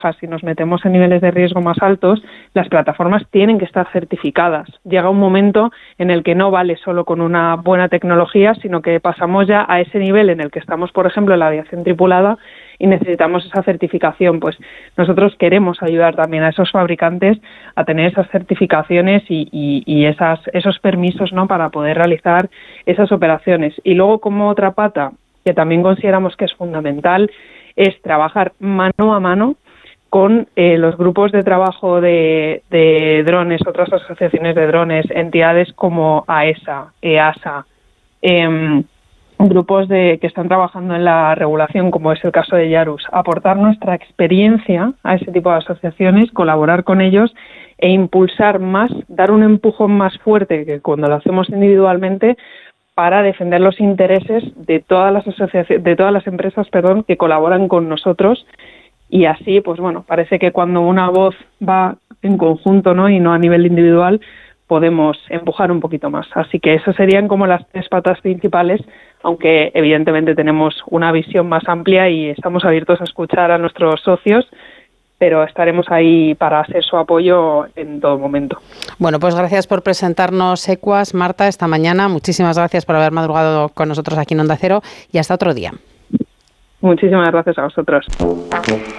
si nos metemos en niveles de riesgo más altos, las plataformas tienen que estar certificadas. Llega un momento en el que no vale solo con una buena tecnología, sino que pasamos ya a ese nivel en el que estamos, por ejemplo, en la aviación tripulada y necesitamos esa certificación. Pues nosotros queremos ayudar también a esos fabricantes a tener esas certificaciones y esos permisos, ¿no?, para poder realizar esas operaciones. Y luego, como otra pata, que también consideramos que es fundamental, es trabajar mano a mano con los grupos de trabajo de drones, otras asociaciones de drones, entidades como AESA, EASA, grupos que están trabajando en la regulación, como es el caso de Yarus, aportar nuestra experiencia a ese tipo de asociaciones, colaborar con ellos e impulsar más, dar un empujón más fuerte que cuando lo hacemos individualmente, para defender los intereses de todas las asociaciones, de todas las empresas, que colaboran con nosotros. Y así, pues bueno, parece que cuando una voz va en conjunto, ¿no?, y no a nivel individual, podemos empujar un poquito más. Así que esas serían como las 3 patas principales, aunque evidentemente tenemos una visión más amplia y estamos abiertos a escuchar a nuestros socios, pero estaremos ahí para hacer su apoyo en todo momento. Bueno, pues gracias por presentarnos Equas, Marta, esta mañana. Muchísimas gracias por haber madrugado con nosotros aquí en Onda Cero y hasta otro día. Muchísimas gracias a vosotros.